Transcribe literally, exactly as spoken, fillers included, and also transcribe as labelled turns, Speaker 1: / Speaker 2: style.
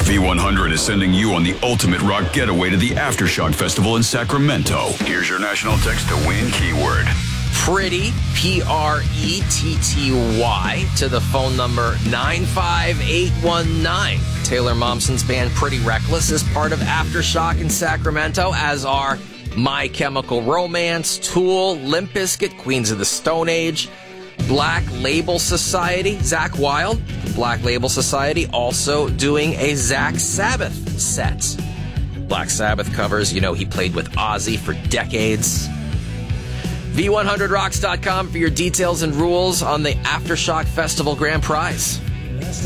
Speaker 1: V one hundred is sending you on the ultimate rock getaway to the Aftershock Festival in Sacramento. Here's your national text to win keyword.
Speaker 2: Pretty, P R E T T Y, to the phone number nine five eight one nine. Taylor Momsen's band Pretty Reckless is part of Aftershock in Sacramento, as are My Chemical Romance, Tool, Limp Bizkit, Queens of the Stone Age, Black Label Society, Zakk Wylde, Black Label Society, also doing a Zach Sabbath set. Black Sabbath covers, you know, he played with Ozzy for decades. V one hundred rocks dot com for your details and rules on the Aftershock Festival Grand Prize.